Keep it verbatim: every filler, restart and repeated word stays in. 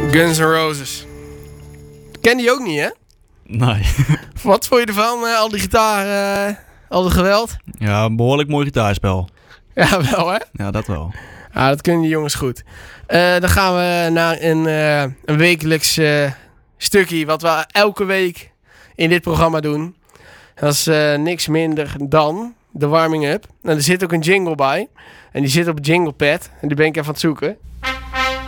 Guns N' Roses. Ken die ook niet, hè? Nee. Wat vond je ervan? Uh, al die gitaar, uh, al het geweld? Ja, een behoorlijk mooi gitaarspel. Ja, wel hè? Ja, dat wel. Ja, dat kunnen die jongens goed. Uh, dan gaan we naar een, uh, een wekelijks uh, stukje wat we elke week in dit programma doen. Dat is uh, niks minder dan de warming-up. En er zit ook een jingle bij. En die zit op het jinglepad. En die ben ik even aan het zoeken.